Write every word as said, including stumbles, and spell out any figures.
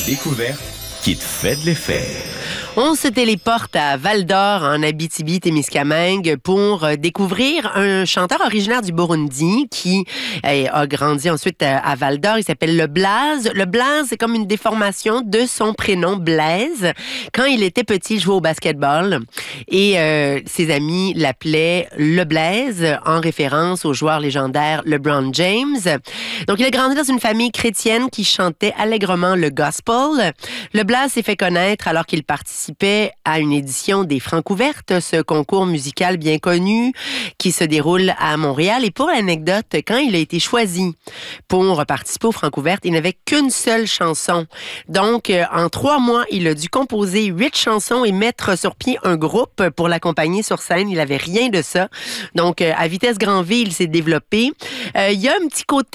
découverte qui te fait de l'effet. On se téléporte à Val-d'Or, en Abitibi-Témiscamingue, pour découvrir un chanteur originaire du Burundi qui a grandi ensuite à Val-d'Or. Il s'appelle Le Blaze. Le Blaze, c'est comme une déformation de son prénom Blaise. Quand il était petit, il jouait au basketball et euh, ses amis l'appelaient Le Blaze en référence au joueur légendaire LeBron James. Donc, il a grandi dans une famille chrétienne qui chantait allègrement le gospel. Le Blaze s'est fait connaître alors qu'il participait à une édition des Francouvertes, ce concours musical bien connu qui se déroule à Montréal. Et pour l'anecdote, quand il a été choisi pour participer aux Francouvertes, il n'avait qu'une seule chanson. Donc, en trois mois, il a dû composer huit chansons et mettre sur pied un groupe pour l'accompagner sur scène. Il n'avait rien de ça. Donc, à vitesse grand V, il s'est développé. Euh, il y a un petit côté